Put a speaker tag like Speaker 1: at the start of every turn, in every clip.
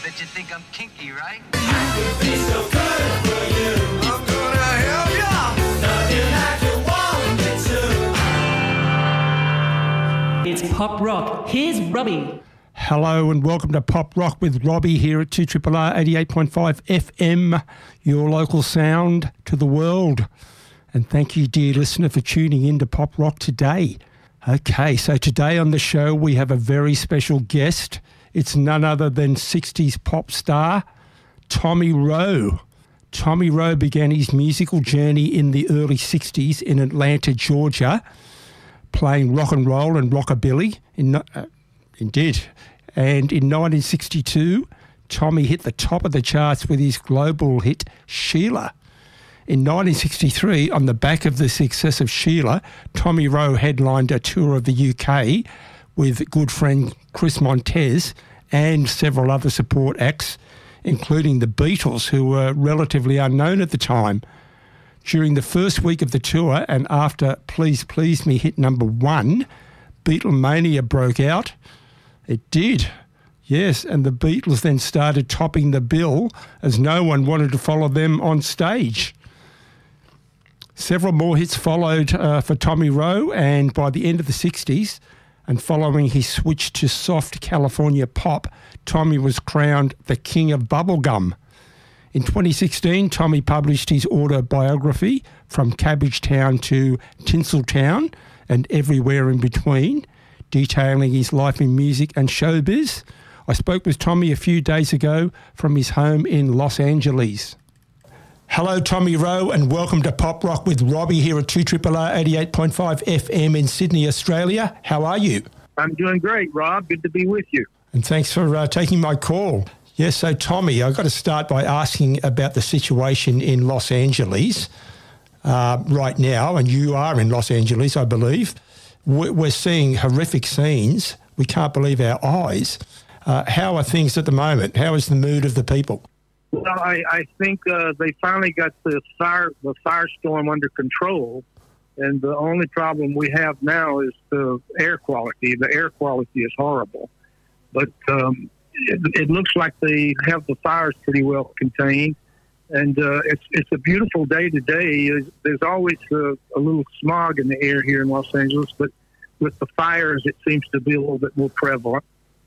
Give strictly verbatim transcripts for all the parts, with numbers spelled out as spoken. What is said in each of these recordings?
Speaker 1: Bet you think I'm kinky, right?
Speaker 2: I could be so good for you. I'm gonna help ya. Love you like you want me to.
Speaker 3: It's Pop Rock. Here's Robbie.
Speaker 4: Hello and welcome to Pop Rock with Robbie here at two R R R eighty-eight point five F M, your local sound to the world. And thank you, dear listener, for tuning in to Pop Rock today. Okay, so today on the show we have a very special guest. It's none other than sixties pop star Tommy Roe. Tommy Roe began his musical journey in the early sixties in Atlanta, Georgia, playing rock and roll and rockabilly. In, uh, indeed. And in nineteen sixty-two, Tommy hit the top of the charts with his global hit, Sheila. In nineteen sixty-three, on the back of the success of Sheila, Tommy Roe headlined a tour of the U K with good friend Chris Montez and several other support acts, including the Beatles, who were relatively unknown at the time. During the first week of the tour and after Please Please Me hit number one, Beatlemania broke out. It did. Yes, and the Beatles then started topping the bill as no one wanted to follow them on stage. Several more hits followed uh, for Tommy Roe, and by the end of the sixties, and following his switch to soft California pop, Tommy was crowned the king of bubblegum. In twenty sixteen, Tommy published his autobiography, From Cabbagetown to Tinseltown and Everywhere in Between, detailing his life in music and showbiz. I spoke with Tommy a few days ago from his home in Los Angeles. Hello, Tommy Roe, and welcome to Pop Rock with Robbie here at two R R R eighty-eight point five F M in Sydney, Australia. How are you?
Speaker 5: I'm doing great, Rob. Good to be with you.
Speaker 4: And thanks for uh, taking my call. Yes, so Tommy, I've got to start by asking about the situation in Los Angeles uh, right now, and you are in Los Angeles, I believe. We're seeing horrific scenes. We can't believe our eyes. Uh, how are things at the moment? How is the mood of the people?
Speaker 5: Well, I, I think uh, they finally got the fire the firestorm under control, and the only problem we have now is the air quality. The air quality is horrible, but um, it, it looks like they have the fires pretty well contained, and uh, it's it's a beautiful day today. There's, there's always a, a little smog in the air here in Los Angeles, but with the fires, it seems to be a little bit more prevalent.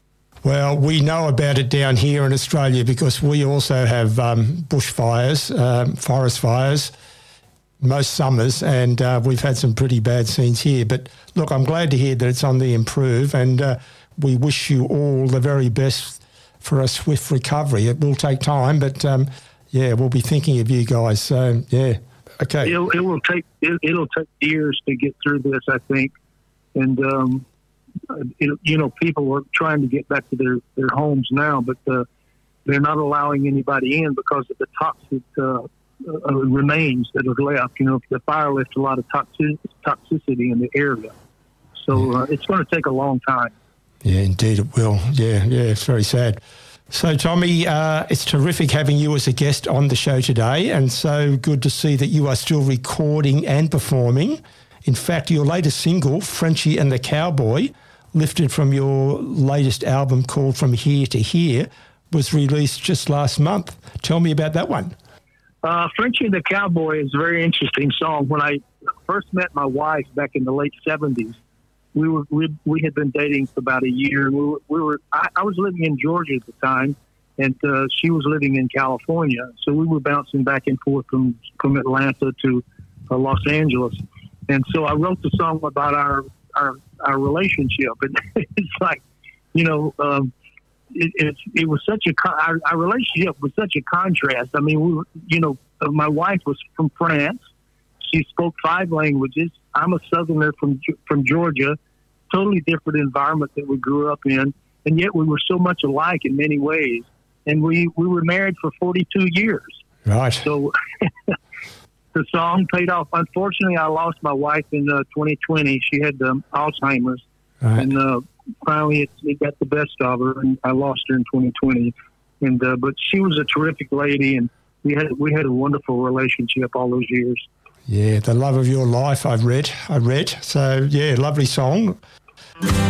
Speaker 4: Well, we know about it down here in Australia because we also have um, bushfires, um, forest fires, most summers, and uh, we've had some pretty bad scenes here. But look, I'm glad to hear that it's on the improve, and uh, we wish you all the very best for a swift recovery. It will take time, but um, yeah, we'll be thinking of you guys. So yeah, okay.
Speaker 5: It'll, it will take it, it'll take years to get through this, I think, and. Um, It, you know, people are trying to get back to their, their homes now, but uh, they're not allowing anybody in because of the toxic uh, uh, remains that are left. You know, the fire left a lot of toxic, toxicity in the area. So uh, it's going to take a long time.
Speaker 4: Yeah, indeed it will. Yeah, yeah, it's very sad. So, Tommy, uh, it's terrific having you as a guest on the show today, and so good to see that you are still recording and performing. In fact, your latest single, Frenchie and the Cowboy, lifted from your latest album called From Here to Here, was released just last month. Tell me about that one.
Speaker 5: Uh, Frenchie and the Cowboy is a very interesting song. When I first met my wife back in the late seventies, we were we, we had been dating for about a year. We were, we were I, I was living in Georgia at the time, and uh, she was living in California. So we were bouncing back and forth from, from Atlanta to uh, Los Angeles. And so I wrote the song about our our, our relationship. And it's like, you know, um, it, it's, it was such a, our, our relationship was such a contrast. I mean, we were, you know, my wife was from France. She spoke five languages. I'm a Southerner from, from Georgia, totally different environment that we grew up in. And yet we were so much alike in many ways. And we, we were married for forty-two years.
Speaker 4: Right.
Speaker 5: So the song paid off. Unfortunately, I lost my wife in uh, twenty twenty. She had um, Alzheimer's,
Speaker 4: right.
Speaker 5: and uh, finally it, it got the best of her, and I lost her in twenty twenty. And uh, but she was a terrific lady, and we had we had a wonderful relationship all those years.
Speaker 4: Yeah, the love of your life. I've read. I read. So yeah, lovely song.